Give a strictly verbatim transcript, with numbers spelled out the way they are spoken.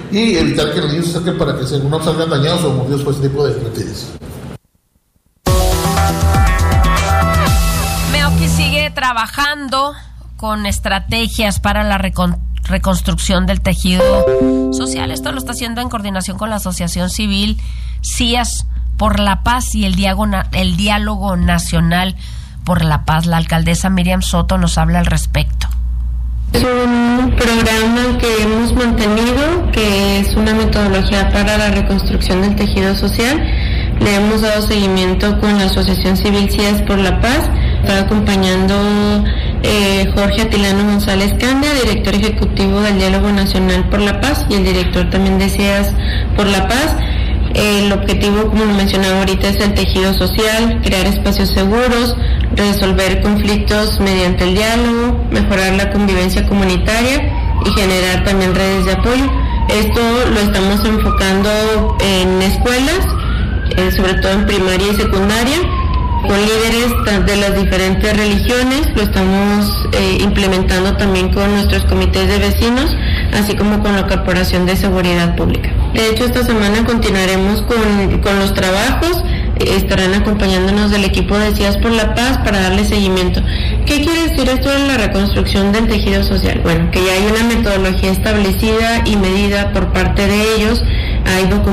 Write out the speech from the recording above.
y evitar que los niños se acerquen para que no salgan dañados o mordidos por este tipo de reptiles. Meoqui sigue trabajando con estrategias para la recon- reconstrucción del tejido social. Esto lo está haciendo en coordinación con la Asociación Civil C I A S por la Paz y el, diagona- el Diálogo Nacional por la Paz. La alcaldesa Miriam Soto nos habla al respecto. Es un programa que hemos mantenido, que es una metodología para la reconstrucción del tejido social. Le hemos dado seguimiento con la Asociación Civil C I A S por la Paz. Está acompañando eh, Jorge Atilano González Candia, director ejecutivo del Diálogo Nacional por la Paz, y el director también de C I A S por la Paz. El objetivo, como lo mencionaba ahorita, es el tejido social, crear espacios seguros, resolver conflictos mediante el diálogo, mejorar la convivencia comunitaria y generar también redes de apoyo. Esto lo estamos enfocando en escuelas, eh, sobre todo en primaria y secundaria, con líderes de las diferentes religiones. Lo estamos eh, implementando también con nuestros comités de vecinos, así como con la Corporación de Seguridad Pública. De hecho, esta semana continuaremos con, con los trabajos. Estarán acompañándonos del equipo de C I A S por la Paz para darle seguimiento. ¿Qué quiere decir esto de la reconstrucción del tejido social? Bueno, que ya hay una metodología establecida y medida por parte de ellos. Hay documentos